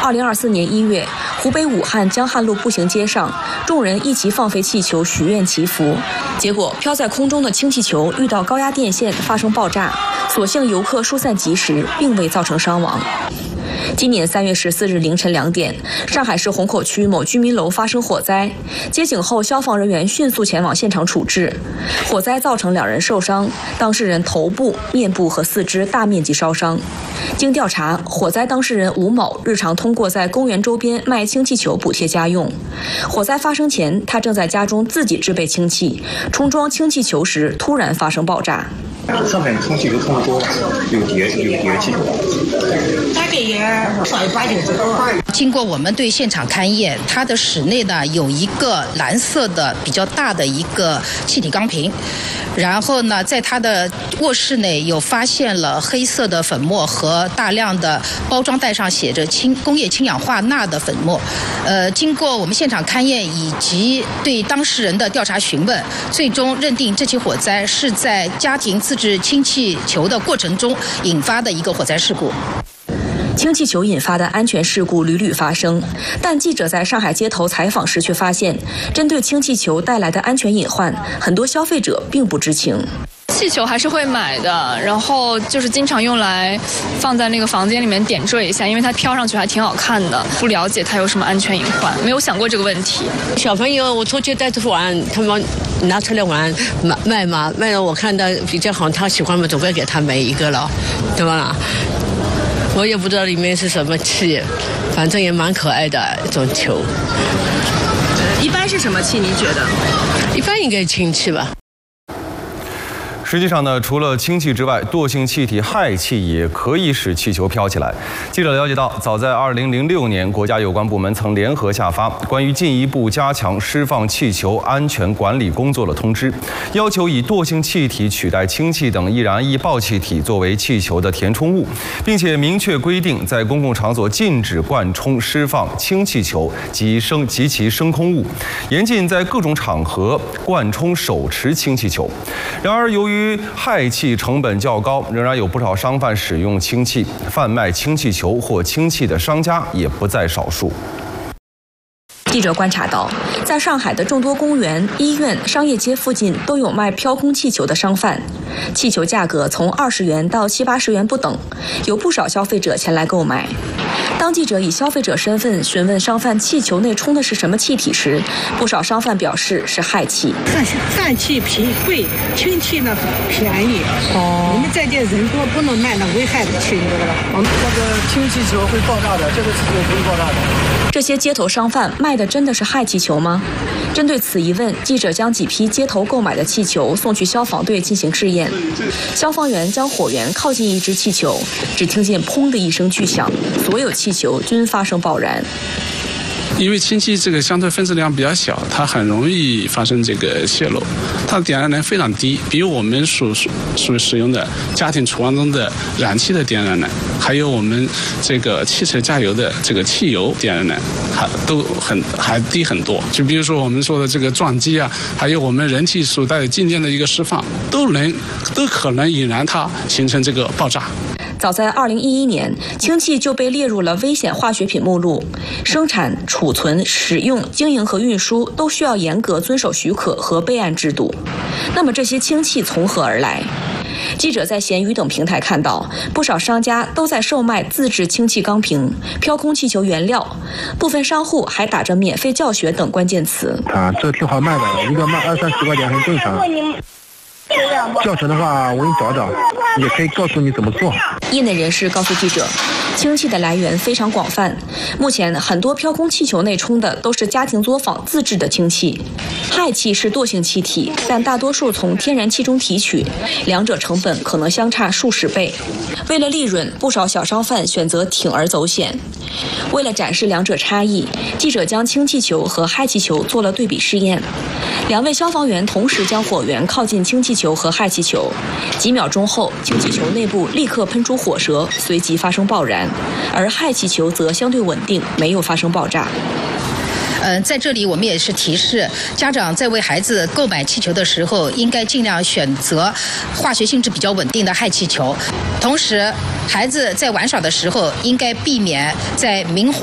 2024年1月，湖北武汉江汉路步行街上，众人一起放飞气球许愿祈福，结果飘在空中的氢气球遇到高压电线发生爆炸，所幸游客疏散及时，并未造成伤亡。今年3月14日凌晨2点，上海市虹口区某居民楼发生火灾，接警后，消防人员迅速前往现场处置。火灾造成2人受伤，当事人头部、面部和四肢大面积烧伤。经调查，火灾当事人吴某日常通过在公园周边卖氢气球补贴家用。火灾发生前，他正在家中自己制备氢气，充装氢气球时突然发生爆炸。 上面充气球充得多，有叠气球。 大概也少于8、9周。 经过我们对现场勘验，它的室内呢有一个蓝色的比较大的一个气体钢瓶，然后呢，在它的卧室内有发现了黑色的粉末和大量的包装袋上写着工业氢氧化钠的粉末。经过我们现场勘验以及对当事人的调查询问，最终认定这起火灾是在家庭自制氢气球的过程中引发的一个火灾事故。 氢气球引发的安全事故屡屡发生，但记者在上海街头采访时却发现，针对氢气球带来的安全隐患，很多消费者并不知情。 气球还是会买的，然后就是经常用来放在那个房间里面点缀一下，因为它飘上去还挺好看的。不了解它有什么安全隐患，没有想过这个问题。 小朋友我出去带着玩，他们拿出来玩卖嘛，卖了我看到比较好，他喜欢嘛，总归给他买一个了，对吧？我也不知道里面是什么气，反正也蛮可爱的一种球。 一般是什么气？您觉得？ 一般应该氢气吧。 实际上呢，除了氢气之外，惰性气体氦气也可以使气球飘起来。记者了解到，早在2006年，国家有关部门曾联合下发关于进一步加强释放气球安全管理工作的通知，要求以惰性气体取代氢气等易燃易爆气体作为气球的填充物，并且明确规定在公共场所禁止灌充释放氢气球及其升空物，严禁在各种场合灌充手持氢气球。然而，由于氦气成本较高，仍然有不少商贩使用氢气，贩卖氢气球或氢气的商家也不在少数。 记者观察到，在上海的众多公园、医院、商业街附近都有卖飘空气球的商贩，气球价格从20元到70、80元不等，有不少消费者前来购买。当记者以消费者身份询问商贩气球内充的是什么气体时，不少商贩表示是氦气。 氦气贵，氢气呢便宜。我们在这人多，不能卖那危害的气，你知道吧？ 我们这个氢气球会爆炸的，这个气球不会爆炸的。 这些街头商贩卖的真的是氦气球吗？针对此疑问，记者将几批街头购买的气球送去消防队进行试验。消防员将火源靠近一只气球，只听见砰的一声巨响，所有气球均发生爆燃。 因为氢气这个相对分子量比较小，它很容易发生这个泄漏，它的点燃能非常低，比我们所使用的家庭厨房中的燃气的点燃能，还有我们这个汽车加油的这个汽油点燃能，还低很多。就比如说我们说的这个撞击啊，还有我们人体所带的静电的一个释放，都可能引燃它形成这个爆炸。 早在2011年，氢气就被列入了危险化学品目录，生产、储存、使用、经营和运输都需要严格遵守许可和备案制度。那么这些氢气从何而来？记者在闲鱼等平台看到，不少商家都在售卖自制氢气钢瓶、飘空气球原料，部分商户还打着免费教学等关键词。 这挺好卖的，一个卖20、30块钱很正常。教程的话，我给你找找，也可以告诉你怎么做。 业内人士告诉记者，氢气的来源非常广泛，目前很多飘空气球内充的都是家庭作坊自制的氢气。氦气是惰性气体，但大多数从天然气中提取，两者成本可能相差数十倍。为了利润，不少小商贩选择铤而走险。为了展示两者差异，记者将氢气球和氦气球做了对比试验。2位消防员同时将火源靠近氢气球和氦气球，几秒钟后，氢气球内部立刻喷出火舌，随即发生爆燃，而氦气球则相对稳定，没有发生爆炸。 在这里我们也是提示家长在为孩子购买气球的时候，应该尽量选择化学性质比较稳定的氦气球。同时，孩子在玩耍的时候应该避免在明火